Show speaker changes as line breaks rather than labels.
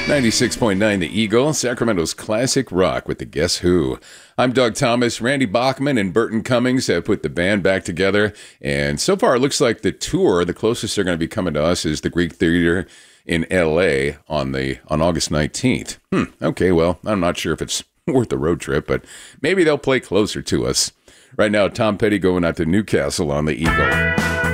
96.9 The Eagle, Sacramento's classic rock with the Guess Who. I'm Doug Thomas. Randy Bachman and Burton Cummings have put the band back together, and so far it looks like the tour, the closest they're going to be coming to us, is the Greek Theater in L.A. on August 19th. Okay, well, I'm not sure if it's worth the road trip, but maybe they'll play closer to us. Right now, Tom Petty going out to Newcastle on the Eagle.